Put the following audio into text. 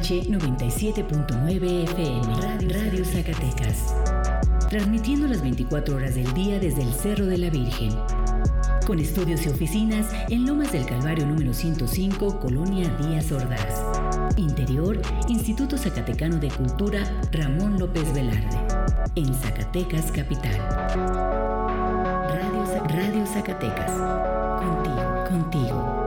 97.9 FM, Radio Zacatecas. Transmitiendo las 24 horas del día desde el Cerro de la Virgen. Con estudios y oficinas en Lomas del Calvario número 105, Colonia Díaz Ordaz. Interior, Instituto Zacatecano de Cultura Ramón López Velarde. En Zacatecas, capital. Radio Zacatecas. Contigo.